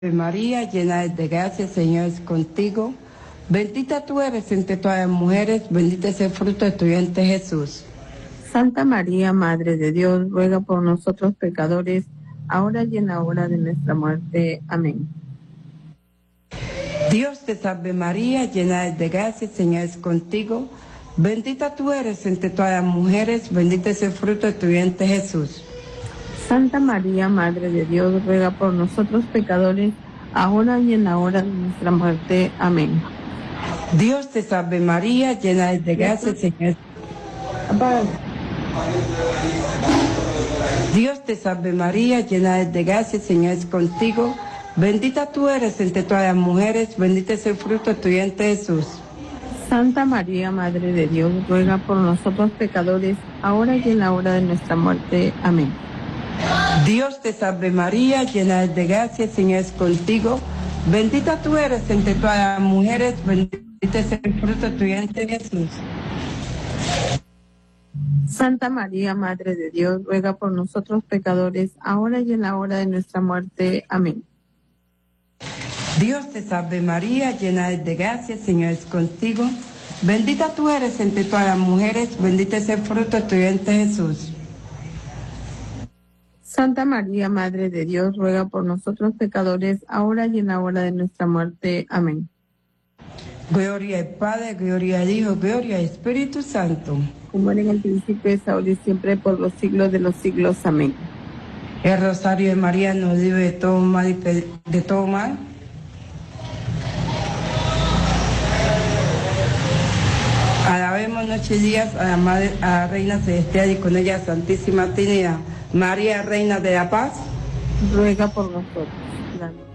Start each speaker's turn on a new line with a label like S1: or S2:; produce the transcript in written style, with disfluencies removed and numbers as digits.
S1: Ave María, llena eres de gracia, el Señor es contigo. Bendita tú eres entre todas las mujeres, bendito es el fruto de tu vientre Jesús.
S2: Santa María, Madre de Dios, ruega por nosotros pecadores, ahora y en la hora de nuestra muerte. Amén.
S1: Dios te salve María, llena eres de gracia, el Señor es contigo. Bendita tú eres entre todas las mujeres, bendito es el fruto de tu vientre Jesús.
S2: Santa María, Madre de Dios, ruega por nosotros pecadores, ahora y en la hora de nuestra muerte. Amén.
S1: Dios te salve María, llena eres de gracia, el Señor es Dios te salve María, llena eres de gracia, el Señor es contigo. Bendita tú eres entre todas las mujeres, bendito es el fruto de tu vientre Jesús.
S2: Santa María, Madre de Dios, ruega por nosotros pecadores, ahora y en la hora de nuestra muerte. Amén.
S1: Dios te salve María, llena eres de gracia, el Señor es contigo. Bendita tú eres entre todas las mujeres, bendito es el fruto de tu vientre Jesús.
S2: Santa María, Madre de Dios, ruega por nosotros pecadores, ahora y en la hora de nuestra muerte. Amén.
S1: Dios te salve María, llena eres de gracia, el Señor es contigo. Bendita tú eres entre todas las mujeres, bendito es el fruto de tu vientre Jesús.
S2: Santa María, Madre de Dios, ruega por nosotros pecadores, ahora y en la hora de nuestra muerte. Amén.
S1: Gloria al Padre, gloria al Hijo, gloria al Espíritu Santo.
S2: Como era en el principio, es ahora y siempre, por los siglos de los siglos. Amén.
S1: El rosario de María nos libre de todo mal y de todo mal. Alabemos noche y días a la Madre, a la Reina Celestial y con ella Santísima Trinidad. María, Reina de la Paz,
S2: ruega por nosotros. Amén.